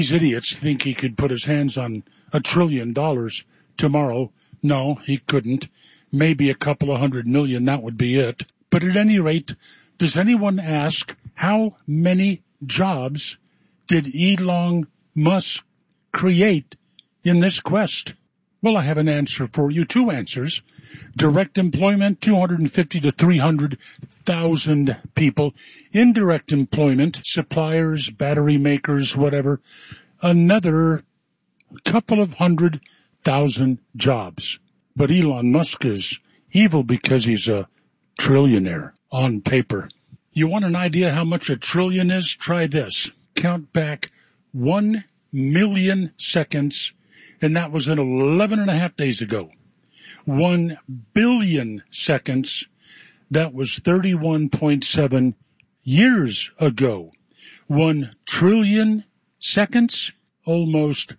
These idiots think he could put his hands on $1 trillion tomorrow. No, he couldn't. Maybe a couple of $100 million, that would be it. But at any rate, does anyone ask how many jobs did Elon Musk create in this quest? Well, I have an answer for you, two answers. Direct employment, 250 to 300,000 people. Indirect employment, suppliers, battery makers, whatever, another couple of 100,000 jobs. But Elon Musk is evil because he's a trillionaire on paper. You want an idea how much a trillion is? Try this. Count back 1 million seconds, and that was in 11 and a half days ago. 1 billion seconds, that was 31.7 years ago. 1 trillion seconds, almost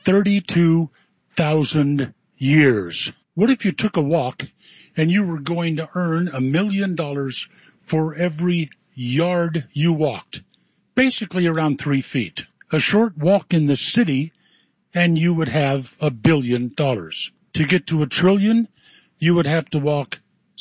32,000 years. What if you took a walk and you were going to earn $1 million for every yard you walked? Basically around 3 feet. A short walk in the city and you would have $1 billion. To get to $1 trillion, you would have to walk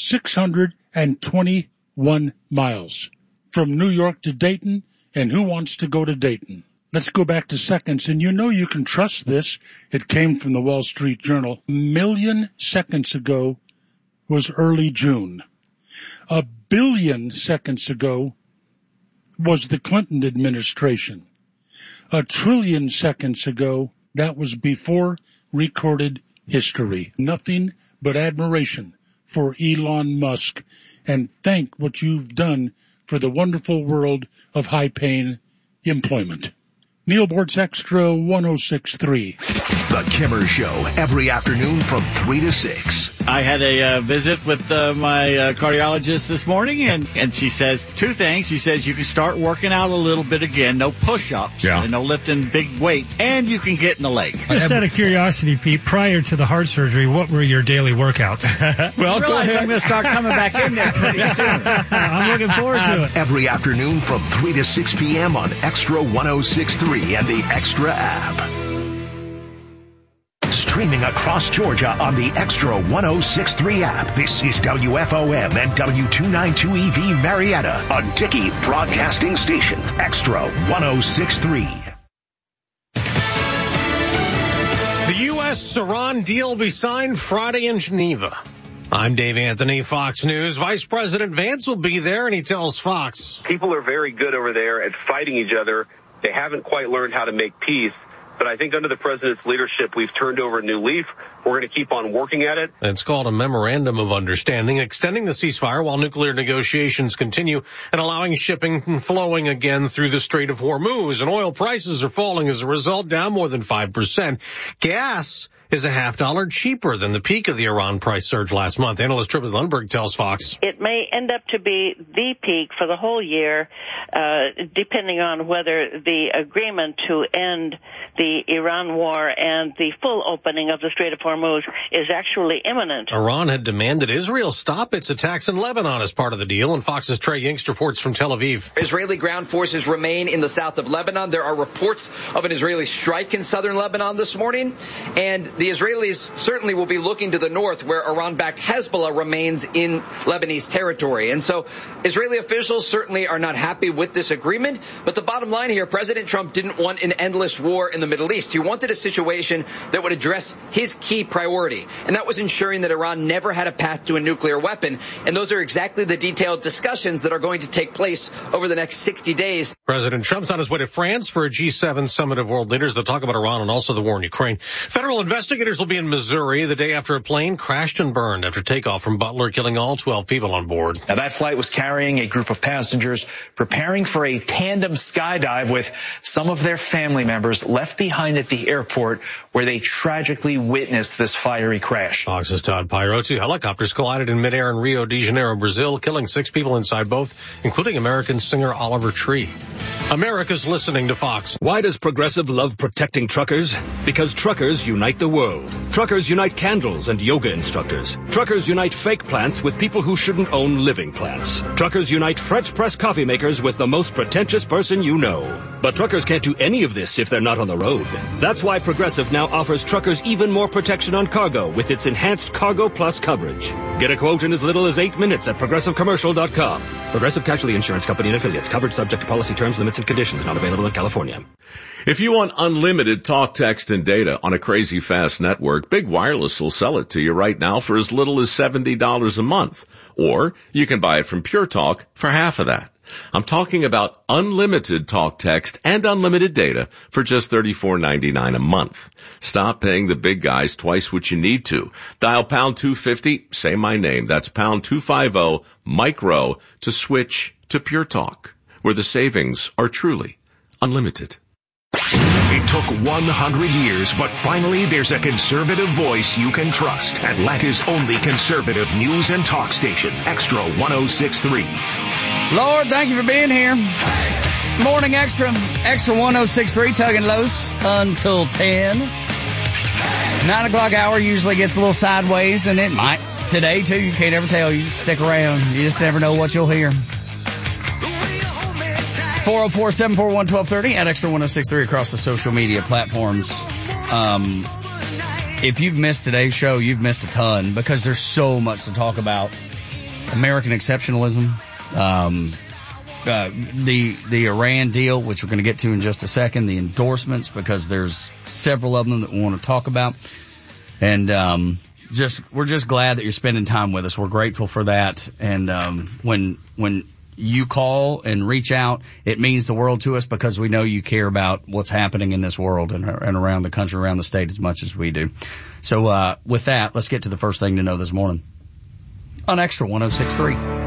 621 miles from New York to Dayton. And who wants to go to Dayton? Let's go back to seconds, and you know you can trust this. It came from the Wall Street Journal. 1 million seconds ago was early June. 1 billion seconds ago was the Clinton administration. 1 trillion seconds ago, that was before recorded history. Nothing but admiration for Elon Musk, and thank what you've done for the wonderful world of high-paying employment. Neil Boortz Extra 106.3. The Kimmer Show, every afternoon from 3 to 6. I had a visit with my cardiologist this morning, and she says two things. She says you can start working out a little bit again, no push-ups, and no lifting big weights, and you can get in the lake. Just out of curiosity, Pete, prior to the heart surgery, what were your daily workouts? Well, I realize I'm going to start coming back in there pretty soon. I'm looking forward to it. Every afternoon from 3 to 6 p.m. on Extra 106.3 and the Extra app. Streaming across Georgia on the Extra 106.3 app. This is WFOM and W292EV Marietta, a Dickey Broadcasting Station. Extra 106.3. The U.S.-Iran deal will be signed Friday in Geneva. I'm Dave Anthony, Fox News. Vice President Vance will be there, and he tells Fox. People are very good over there at fighting each other. They haven't quite learned how to make peace. But I think under the president's leadership, we've turned over a new leaf. We're going to keep on working at it. It's called a memorandum of understanding, extending the ceasefire while nuclear negotiations continue and allowing shipping and flowing again through the Strait of Hormuz. And oil prices are falling as a result, down more than 5%. Gas is a $0.50 cheaper than the peak of the Iran price surge last month. Analyst Trippett Lundberg tells Fox. It may end up to be the peak for the whole year, depending on whether the agreement to end the Iran war and the full opening of the Strait of Hormuz is actually imminent. Iran had demanded Israel stop its attacks in Lebanon as part of the deal, and Fox's Trey Yingst reports from Tel Aviv. Israeli ground forces remain in the south of Lebanon. There are reports of an Israeli strike in southern Lebanon this morning, and the Israelis certainly will be looking to the north, where Iran-backed Hezbollah remains in Lebanese territory. And so Israeli officials certainly are not happy with this agreement. But the bottom line here, President Trump didn't want an endless war in the Middle East. He wanted a situation that would address his key priority, and that was ensuring that Iran never had a path to a nuclear weapon. And those are exactly the detailed discussions that are going to take place over the next 60 days. President Trump's on his way to France for a G7 summit of world leaders. They'll talk about Iran and also the war in Ukraine. Federal investigators will be in Missouri the day after a plane crashed and burned after takeoff from Butler, killing all 12 people on board. Now, that flight was carrying a group of passengers preparing for a tandem skydive with some of their family members left behind at the airport, where they tragically witnessed this fiery crash. Fox's Todd Pyro. Two helicopters collided in midair in Rio de Janeiro, Brazil, killing 6 people inside both, including American singer Oliver Tree. America's listening to Fox. Why does Progressive love protecting truckers? Because truckers unite the world. Truckers unite candles and yoga instructors. Truckers unite fake plants with people who shouldn't own living plants. Truckers unite French press coffee makers with the most pretentious person you know. But truckers can't do any of this if they're not on the road. That's why Progressive now offers truckers even more protection on cargo with its enhanced Cargo Plus coverage. Get a quote in as little as 8 minutes at ProgressiveCommercial.com. Progressive Casualty Insurance Company and Affiliates. Coverage subject to policy terms, limits, and conditions. Not available in California. If you want unlimited talk, text, and data on a crazy fast network, Big Wireless will sell it to you right now for as little as $70 a month. Or you can buy it from Pure Talk for half of that. I'm talking about unlimited talk, text, and unlimited data for just $34.99 a month. Stop paying the big guys twice what you need to. Dial pound 250, say my name. That's pound 250 micro to switch to Pure Talk, where the savings are truly unlimited. It took 100 years, but finally there's a conservative voice you can trust. Atlanta's only conservative news and talk station, Extra 106.3. Lord, thank you for being here. Morning Extra 106.3, tugging loose until 10. 9 o'clock hour usually gets a little sideways, and it might today too. You can't ever tell. You just stick around. You just never know what you'll hear. 404-741-1230 at Extra 106.3 across the social media platforms. If you've missed today's show, you've missed a ton because there's so much to talk about. American exceptionalism, the Iran deal, which we're going to get to in just a second, the endorsements, because there's several of them that we want to talk about. And we're just glad that you're spending time with us. We're grateful for that. And when you call and reach out, it means the world to us because we know you care about what's happening in this world and around the country, around the state as much as we do. So with that, let's get to the first thing to know this morning on Extra 106.3.